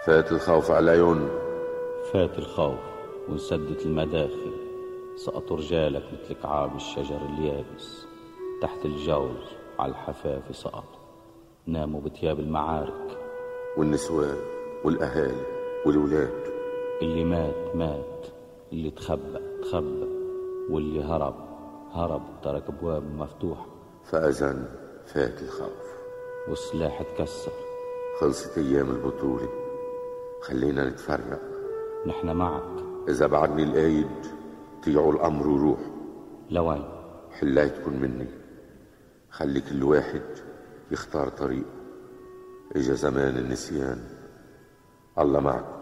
فات الخوف على العيون. فات الخوف وانسدت المداخل، سقطوا رجالك مثل كعاب الشجر اليابس، تحت الجوز على الحفاف سقطوا، ناموا بتياب المعارك. والنسوان والأهالي والولاد، اللي مات مات، اللي تخبى تخبى، واللي هرب هرب وترك أبواب مفتوحة. فأذن فات الخوف والسلاح اتكسر. خلصت أيام البطولة، خلينا نتفرق. نحن معك. إذا بعدني القايد طيعوا الأمر وروح. لوين؟ حلايتكن مني، خلي كل واحد يختار طريق. إجا زمان النسيان، الله معكم.